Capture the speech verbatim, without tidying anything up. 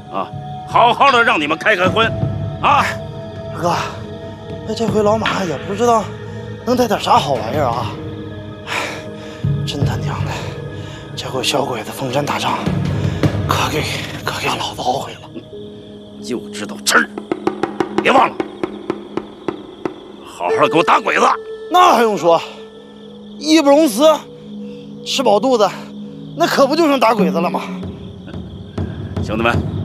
啊，好好的让你们开开荤，啊！ 二哥，那这回老马也不知道能带点啥好玩意儿啊！哎，真他娘的，这回小鬼子封山打仗，可给可给老子懊悔了。 就知道吃，别忘了，好好给我打鬼子。 那还用说，义不容辞，吃饱肚子，那可不就剩打鬼子了吗？ 兄弟们。